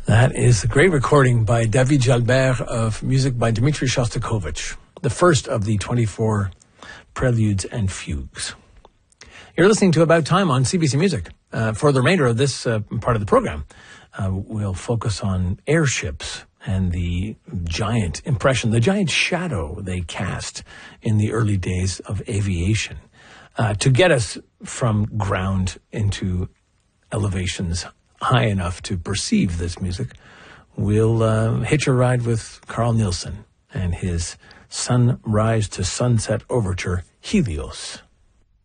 That is a great recording by David Jalbert of music by Dmitri Shostakovich, the first of the 24 preludes and fugues. You're listening to About Time on CBC Music. For the remainder of this part of the program, we'll focus on airships and the giant impression, the giant shadow they cast in the early days of aviation to get us from ground into elevations high enough to perceive this music. We'll hitch a ride with Carl Nielsen and his Sunrise to Sunset Overture, Helios.